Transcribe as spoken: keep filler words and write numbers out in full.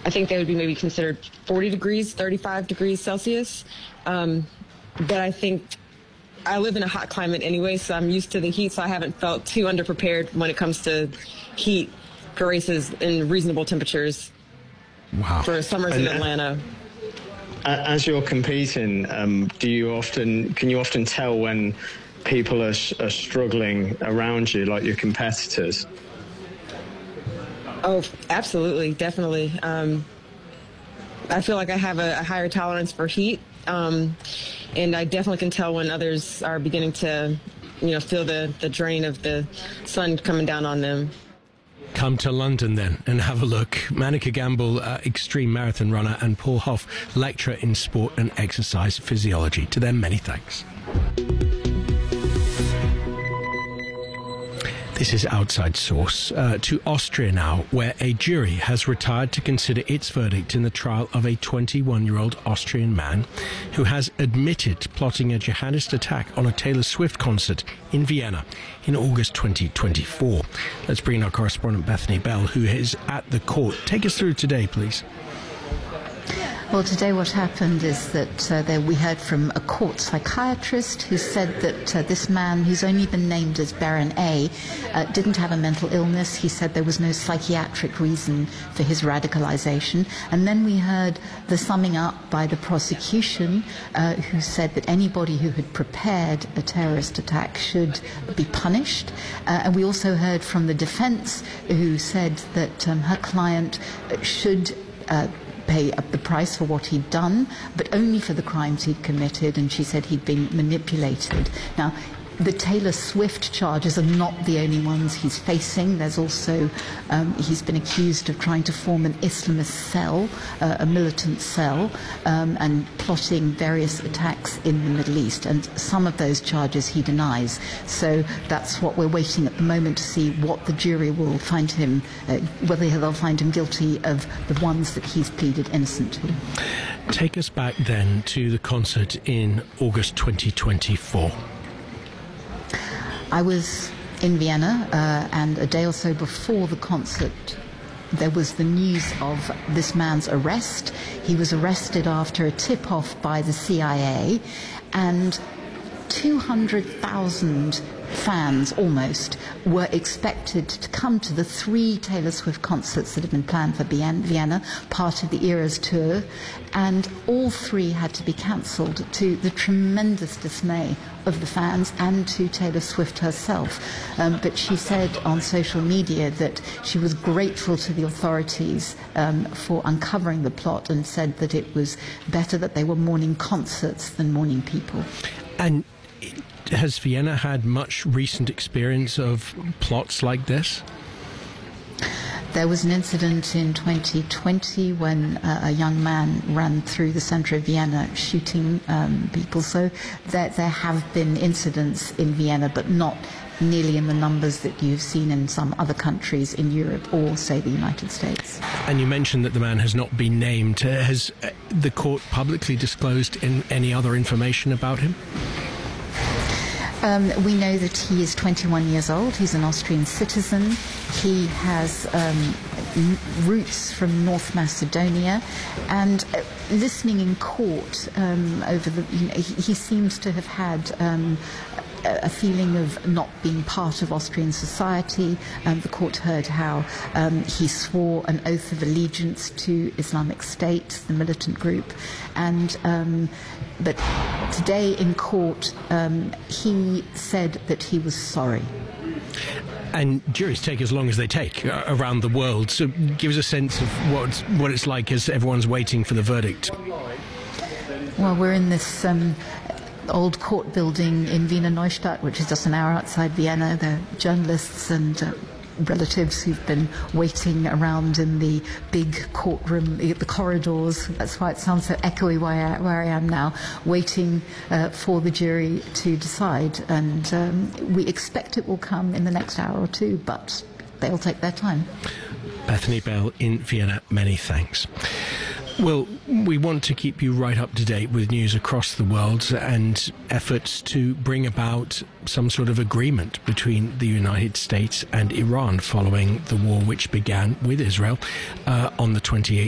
I think they would be maybe considered forty degrees, thirty-five degrees Celsius. Um, but I think I live in a hot climate anyway, so I'm used to the heat, so I haven't felt too underprepared when it comes to heat for races in reasonable temperatures. Wow. For summers And, in uh, Atlanta. As you're competing, um, do you often can you often tell when people are, are struggling around you, like your competitors? Oh, absolutely, definitely. Um, I feel like I have a, a higher tolerance for heat, um, and I definitely can tell when others are beginning to, you know, feel the, the drain of the sun coming down on them. Come to London then and have a look. Manika Gamble, uh, extreme marathon runner, and Paul Hoff, lecturer in sport and exercise physiology. To them, many thanks. This is Outside Source. Uh, to Austria now, where a jury has retired to consider its verdict in the trial of a twenty-one-year-old Austrian man who has admitted plotting a jihadist attack on a Taylor Swift concert in Vienna in August twenty twenty-four. Let's bring in our correspondent Bethany Bell, who is at the court. Take us through today, please. Well, today what happened is that uh, there we heard from a court psychiatrist who said that uh, this man, who's only been named as Baron A, uh, didn't have a mental illness. He said there was no psychiatric reason for his radicalization. And then we heard the summing up by the prosecution, uh, who said that anybody who had prepared a terrorist attack should be punished. Uh, and we also heard from the defense, who said that um, her client should uh, pay up the price for what he'd done, but only for the crimes he'd committed, and she said he'd been manipulated. Now, the Taylor Swift charges are not the only ones he's facing. There's also, um, he's been accused of trying to form an Islamist cell, uh, a militant cell, um, and plotting various attacks in the Middle East. And some of those charges he denies. So that's what we're waiting at the moment to see what the jury will find him, uh, whether they'll find him guilty of the ones that he's pleaded innocent to. Take us back then to the concert in August twenty twenty-four. I was in Vienna, uh, and a day or so before the concert, there was the news of this man's arrest. He was arrested after a tip-off by the C I A, and two hundred thousand fans, almost, were expected to come to the three Taylor Swift concerts that had been planned for Vienna, part of the Eras tour, and all three had to be cancelled, to the tremendous dismay of the fans and to Taylor Swift herself. Um, but she said on social media that she was grateful to the authorities um, for uncovering the plot, and said that it was better that they were mourning concerts than mourning people. And has Vienna had much recent experience of plots like this? There was an incident in twenty twenty when uh, a young man ran through the centre of Vienna shooting um, people. So there, there have been incidents in Vienna, but not nearly in the numbers that you've seen in some other countries in Europe or, say, the United States. And you mentioned that the man has not been named. Uh, has uh, the court publicly disclosed in any other information about him? Um, we know that he is twenty-one years old. He's an Austrian citizen. He has um, roots from North Macedonia, and uh, listening in court um, over the, you know, he, he seems to have had um, a feeling of not being part of Austrian society. Um, the court heard how um, he swore an oath of allegiance to Islamic State, the militant group, and um, but today in court um, he said that he was sorry. And juries take as long as they take uh, around the world, so give us a sense of what what it's like as everyone's waiting for the verdict. Well, we're in this um, old court building in Wiener Neustadt, which is just an hour outside Vienna. There are journalists and uh, relatives who've been waiting around in the big courtroom, the corridors. That's why it sounds so echoey where I, where I am now, waiting uh, for the jury to decide. And um, we expect it will come in the next hour or two, but they'll take their time. Bethany Bell in Vienna, many thanks. Well, we want to keep you right up to date with news across the world and efforts to bring about some sort of agreement between the United States and Iran following the war which began with Israel uh, on the twenty-eighth